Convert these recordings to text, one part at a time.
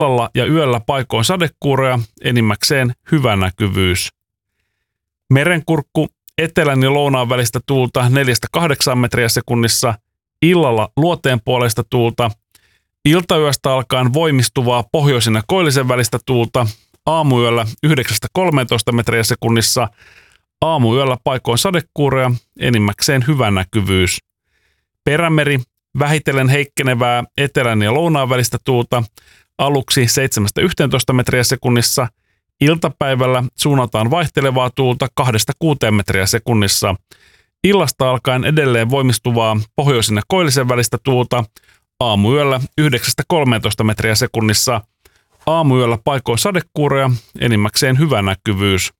illalla ja yöllä paikoin sadekuuroja, enimmäkseen hyvä näkyvyys. Merenkurkku, etelän ja lounaan välistä tuulta 4-8 metriä sekunnissa, illalla luoteenpuoleista tuulta, iltayöstä alkaen voimistuvaa pohjoisen ja koillisen välistä tuulta, aamuyöllä 9-13 metriä sekunnissa, aamuyöllä paikoin sadekuuroja, enimmäkseen hyvä näkyvyys. Perämeri, vähitellen heikkenevää etelän ja lounaan välistä tuulta, aluksi 7-11 metriä sekunnissa, iltapäivällä suunnataan vaihtelevaa tuulta 2-6 metriä sekunnissa, illasta alkaen edelleen voimistuvaa pohjoisen ja koillisen välistä tuulta, aamuyöllä 9-13 metriä sekunnissa, aamuyöllä paikoin sadekuuroja, enimmäkseen hyvä näkyvyys.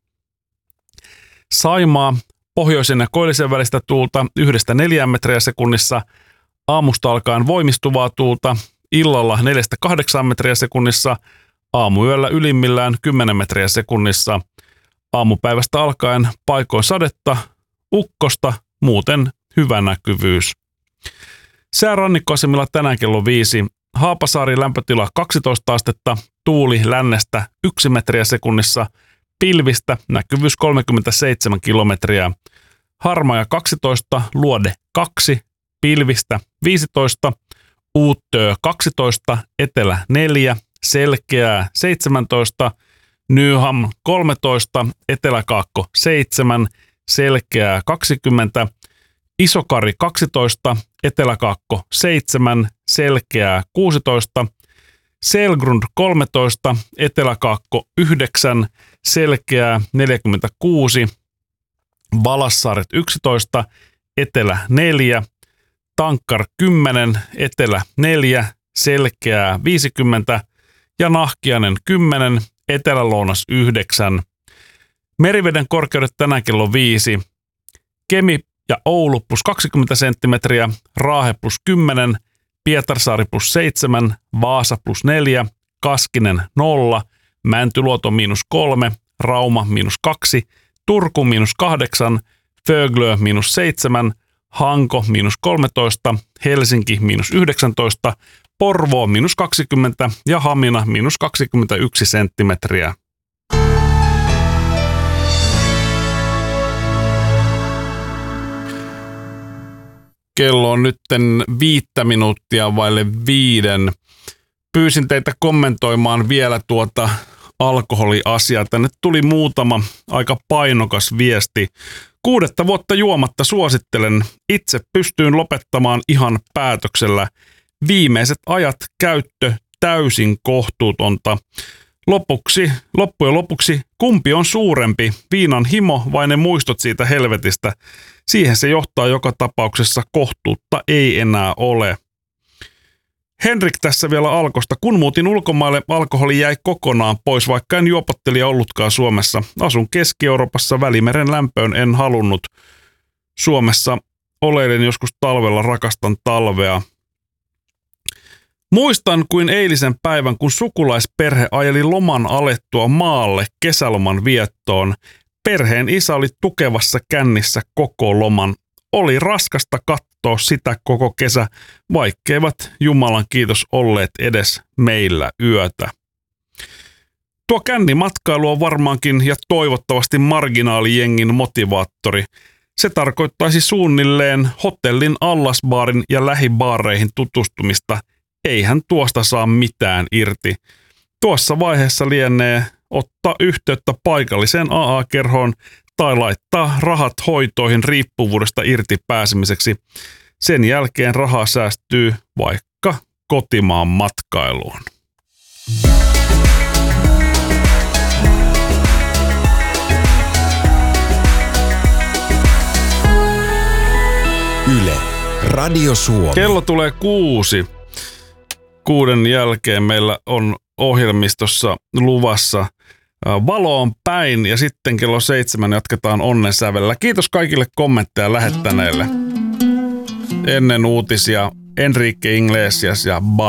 Saimaa, pohjoisen ja koillisen välistä tuulta 1-4 metriä sekunnissa, aamusta alkaen voimistuvaa tuulta, illalla 4-8 metriä sekunnissa, aamuyöllä ylimmillään 10 metriä sekunnissa, aamupäivästä alkaen paikoin sadetta, ukkosta, muuten hyvä näkyvyys. Sää rannikkoasemilla tänään kello 5, Haapasaari lämpötila 12 astetta, tuuli lännestä 1 metriä sekunnissa, pilvistä näkyvyys 37 kilometriä, Harmaja 12, Luode 2, pilvistä 15, Uuttöö 12, Etelä 4, Selkeää 17, Nyham 13, Eteläkaakko 7, Selkeää 20, Isokari 12, Eteläkaakko 7, Selkeää 16, Selgrund 13, Eteläkaakko 9, Selkeää 46, Valassaaret 11, Etelä 4, Tankkar 10, Etelä 4, Selkeää 50 ja Nahkiainen 10, Etelä-lounas 9. Meriveden korkeudet tänään kello 5. Kemi ja Oulu plus 20 senttimetriä, Raahe plus 10, Pietarsaari plus 7, Vaasa plus 4, Kaskinen 0, Mäntyluoto miinus 3, Rauma miinus 2, Turku miinus 8, Föglö miinus 7, Hanko miinus 13, Helsinki miinus 19, Porvoo miinus 20 ja Hamina miinus 21 senttimetriä. Kello on nytten 5 minuuttia vaille 5. Pyysin teitä kommentoimaan vielä tuota alkoholiasiaa. Tänne tuli muutama aika painokas viesti. 6 vuotta juomatta suosittelen. Itse pystyin lopettamaan ihan päätöksellä. Viimeiset ajat käyttö täysin kohtuutonta. Loppujen lopuksi, kumpi on suurempi? Viinan himo vai ne muistot siitä helvetistä? Siihen se johtaa joka tapauksessa, kohtuutta ei enää ole. Henrik tässä vielä Alkosta. Kun muutin ulkomaille, alkoholi jäi kokonaan pois, vaikka en juopottelija ollutkaan Suomessa. Asun Keski-Euroopassa, Välimeren lämpöön en halunnut. Suomessa oleilen joskus talvella, rakastan talvea. Muistan kuin eilisen päivän, kun sukulaisperhe ajeli loman alettua maalle kesäloman viettoon. Perheen isä oli tukevassa kännissä koko loman. Oli raskasta katsoa sitä koko kesä, vaikkeivat Jumalan kiitos olleet edes meillä yötä. Tuo kännimatkailu on varmaankin ja toivottavasti marginaalijengin motivaattori. Se tarkoittaisi suunnilleen hotellin allasbaarin ja lähibaareihin tutustumista. Eihän tuosta saa mitään irti. Tuossa vaiheessa lienee ottaa yhteyttä paikalliseen AA-kerhoon tai laittaa rahat hoitoihin riippuvuudesta irti pääsemiseksi. Sen jälkeen rahaa säästyy vaikka kotimaan matkailuun. Yle, Radio Suomi. Kello tulee 6. 6 jälkeen meillä on ohjelmistossa luvassa Valoon päin ja sitten kello 7 jatketaan onnensävellä. Kiitos kaikille kommentteja lähettäneille. Ennen uutisia Enrique Iglesias ja